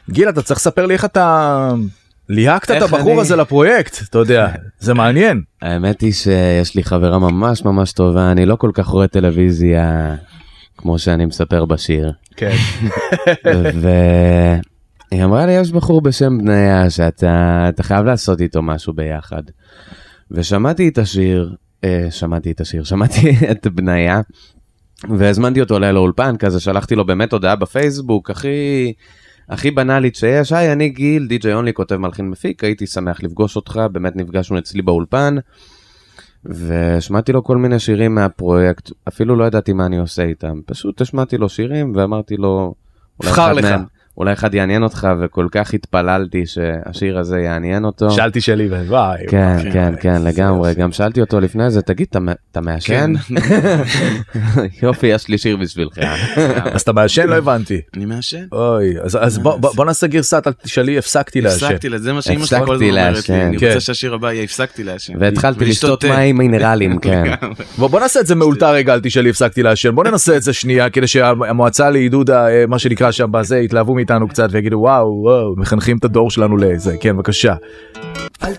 גיל, אתה צריך לספר לי איך אתה ליהקת את הבחור הזה לפרויקט, אתה יודע, זה מעניין. האמת היא שיש לי חברה ממש ממש טובה, אני לא כל כך רואה טלוויזיה כמו שאני מספר בשיר. כן. והיא אמרה לי, יש בחור בשם בניה שאתה חייב לעשות איתו משהו ביחד. ושמעתי את בניה, והזמנתי אותו אליי לאולפן, כזה שלחתי לו באמת הודעה בפייסבוק, הכי בנאלית שיש, היי, אני גיל, די.ג'יי אונלי, כותב מלחין מפיק, הייתי שמח לפגוש אותך, באמת נפגשנו אצלי באולפן, ושמעתי לו כל מיני שירים מהפרויקט, אפילו לא ידעתי מה אני עושה איתם, פשוט השמעתי לו שירים, ואמרתי לו, אולי אחד יעניין אותך, וכל כך התפללתי שהשיר הזה יעניין אותו. שאלתי שלי, וואי. כן, לגמרי. גם שאלתי אותו לפני זה, תגיד, אתה מעשן? יופי, יש לי שיר בשבילך. אז אתה מעשן? לא הבנתי. אני מעשן. אוי, אז בוא נעשה גרסת, אל תשאלי, הפסקתי לעשן. זה מה שאמא שלי כל הזמן אומרת לי. אני רוצה שהשיר הבא יהיה, הפסקתי לעשן. והתחלתי לשתות מים מינרלים, כן. בוא נעשה את זה מאולתר רגע, אל תשאלי, הפסקתי לעשן. בוא ננסה את זה שנייה, כדי שהמועצה לעידוד, מה שנקרא שם בזה, יתלהבו מאיתנו קצת ויגידו וואו, מחנכים את הדור שלנו לזה. כן, בבקשה. אל